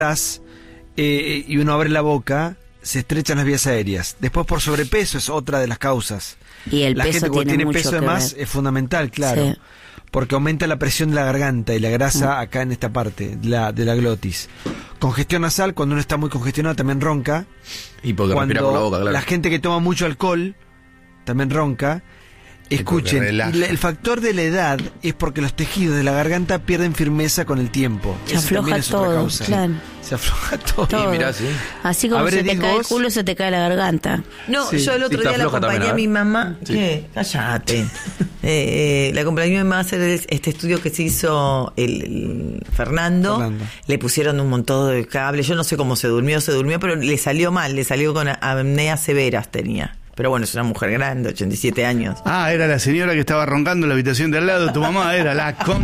y uno abre la boca, se estrechan las vías aéreas. Después por sobrepeso es otra de las causas. Y el la peso gente cuando tiene mucho peso que además ver. es fundamental, claro. Sí. Porque aumenta la presión de la garganta y la grasa acá en esta parte de la glotis. Congestión nasal, cuando uno está muy congestionado también ronca. Y porque Cuando respira por la boca, claro. la gente que toma mucho alcohol también ronca. Escuchen, el factor de la edad es porque los tejidos de la garganta pierden firmeza con el tiempo. Se afloja todo, claro. Se afloja todo. Todo. Y mirá, sí. Así como se te cae el culo, se te cae la garganta. No, Sí. yo el otro Sí, te día la afloja acompañé también, a mi ¿eh? mamá. Sí. ¿Qué? Cállate. La acompañé a mi mamá a hacer este estudio que se hizo el Fernando. Le pusieron un montón de cables. Yo no sé cómo se durmió, pero le salió mal. Le salió con apneas severas tenía. Pero bueno, es una mujer grande, 87 años. Ah, era la señora que estaba roncando en la habitación de al lado. Tu mamá era la con...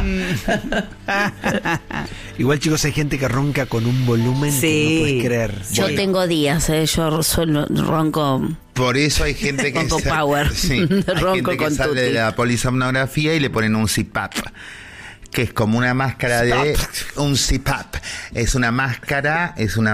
Igual, chicos, hay gente que ronca con un volumen que no puedes creer. Yo Bueno. tengo días, yo ronco. Por eso hay gente que Ronco power. sí, hay Ronco gente que con sale de tutti. la polisomnografía y le ponen un CPAP, que es como una máscara un CPAP. Es una máscara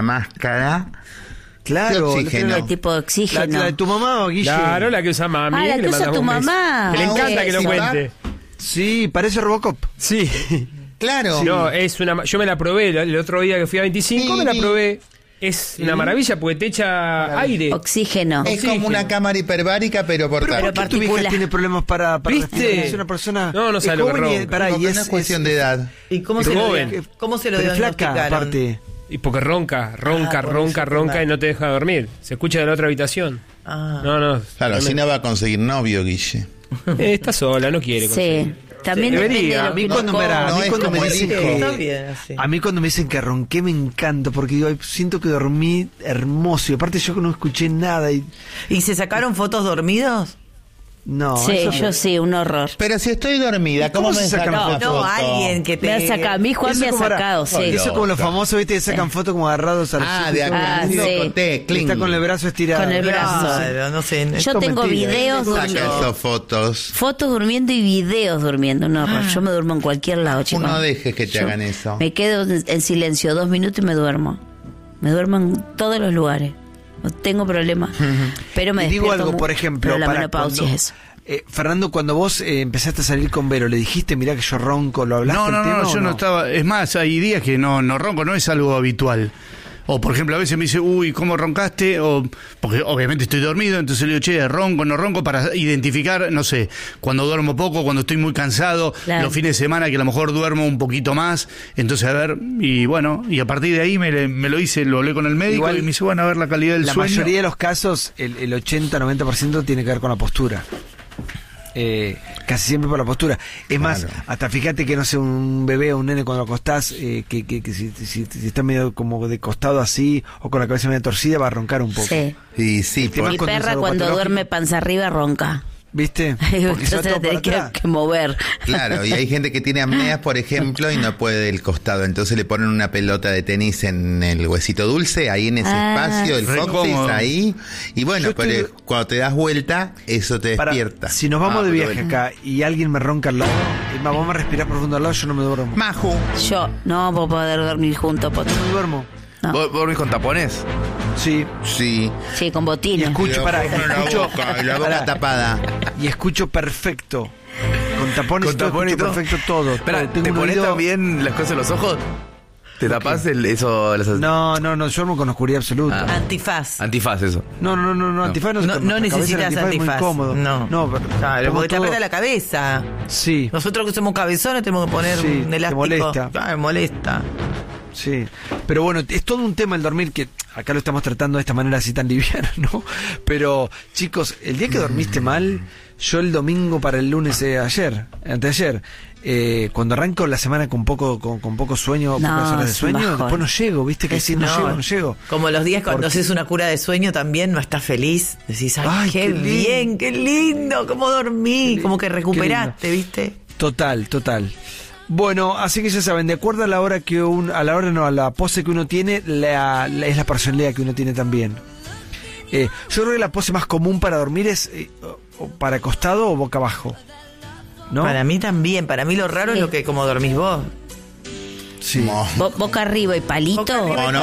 Claro, de oxígeno. ¿Qué tipo de oxígeno? la de tu mamá o Guille. Claro, la que usa mami. Ah, la le que usa mandamos tu un beso. mamá. Que le encanta que lo Sí, cuente. Sí, parece Robocop. Sí. Claro. No, es una. Yo me la probé el otro día que fui a 25, me la probé. Es una maravilla porque te echa aire. Oxígeno. Es como una cámara hiperbárica, pero ¿Pero portátil. por qué tu vieja particular. tiene problemas para ¿Viste? respirar? Es una persona No sabe lo que joven y, ronca. pará, No, y pero no es cuestión de edad. ¿Y cómo Es se lo joven. ¿Cómo se lo pero flaca, diagnosticaron? aparte. Y porque ronca y no te deja dormir. Se escucha de la otra habitación. Ah. No. Claro, así no va a conseguir novio, Guille. Está sola, no quiere conseguir. Sí. También Sí, depende debería. de A lo mí que cuando uno me, coma. a mí No es cuando me como dicen el que Está bien, así. a mí cuando me dicen que ronqué me encanta porque digo, ay, siento que dormí hermoso y aparte yo que no escuché nada y ¿Y se sacaron fotos dormidos? no. Sí, eso yo sí, un horror. Pero si estoy dormida, ¿cómo ¿Cómo me se sacan sacan fotos? una No, foto? alguien que te... Me ha sacado, a mí Juan Eso me ha como era- sacado, sí. Eso como los famosos, viste, que sacan fotos como agarrados a los Ah, hijos, de como acá. Ah, Sí. sí. Coté, cling. está con el brazo estirado. Con el brazo. Claro, no sé. Yo Esto tengo mentira. videos Saca durmiendo. esas fotos. Fotos durmiendo y videos durmiendo, un horror. Yo me duermo en cualquier lado, chicos. No dejes que te hagan eso. Me quedo en silencio 2 minutos y me duermo. Me duermo en todos los lugares. No tengo problema. Pero me Y digo despierto algo, por ejemplo, pero la para menopausia cuando- es eso. Fernando, cuando vos empezaste a salir con Vero, ¿le dijiste, mirá que yo ronco, lo hablaste el tema, No, o yo no estaba. Es más, hay días que no ronco, no es algo habitual. O, por ejemplo, a veces me dice, uy, ¿cómo roncaste? O, porque obviamente estoy dormido, entonces le digo, che, ronco, no ronco, para identificar, no sé, cuando duermo poco, cuando estoy muy cansado, Claro. los fines de semana que a lo mejor duermo un poquito más. Entonces, a ver, y bueno, y a partir de ahí me lo hice, lo hablé con el médico Igual, y me dice, bueno, a ver la calidad del La sueño. mayoría de los casos, el 80-90% tiene que ver con la postura. Casi siempre por la postura. Es más, hasta fíjate que no sé, un bebé o un nene cuando lo acostás, que si está medio como de costado así o con la cabeza medio torcida, va a roncar un poco. Sí. Y sí, tema Mi con perra algo cuando patológico. duerme panza arriba ronca. ¿Viste? Porque se va Entonces todo tenés para atrás. que mover. claro, y hay gente que tiene apneas, por ejemplo, y no puede del costado. Entonces le ponen una pelota de tenis en el huesito dulce, ahí en ese espacio, el re coxis, cómodo. ahí. Y bueno, Yo pero estoy- cuando te das vuelta, eso te Para- despierta. si nos vamos de pero viaje bueno. acá y alguien me ronca al lado, es más, vamos a respirar profundo al lado, yo no me duermo. Maju. Yo no voy a poder dormir juntos. No me duermo. No. ¿Vos dormís con tapones? Sí. Sí. Sí, con Y botines. escucho, Y pará, la boca, escucho, y la boca pará, tapada. y escucho perfecto. Con tapones, ¿Con y todo, tapones y escucho todo? perfecto todo. Espera, todo. Tengo ¿te un pones oído- también las cosas en los ojos? ¿Te tapás eso? No, yo duermo con oscuridad absoluta. Antifaz. Antifaz, eso. No, antifaz no, No, con no la cabeza necesitas el es muy antifaz. cómodo. No. pero Claro, pongo porque te todo- aprieta la cabeza. Sí, Nosotros que somos cabezones tenemos que poner Sí, un te elástico. molesta. Me molesta. sí. Pero bueno, es todo un tema el dormir que acá lo estamos tratando de esta manera así tan liviana, ¿no? Pero, chicos, el día que dormiste mal, yo el domingo para el lunes anteayer, cuando arranco la semana con poco sueño, No, pocas horas de es un sueño, bajón. después no llego, ¿viste? Que si no llego. Como los días cuando Porque- haces una cura de sueño también no estás feliz. Decís, ay, Ay, qué qué lindo. bien, qué lindo, cómo dormí. Como que recuperaste, ¿viste? Total. Bueno, así que ya saben, de acuerdo a la hora a la pose que uno tiene, es la personalidad que uno tiene también. Yo creo que la pose más común para dormir es o para acostado o boca abajo, ¿no? Para mí también. Para mí lo raro Sí. es lo que como dormís vos. Sí. Mo- Boca arriba y palito. Boca arriba y No, no,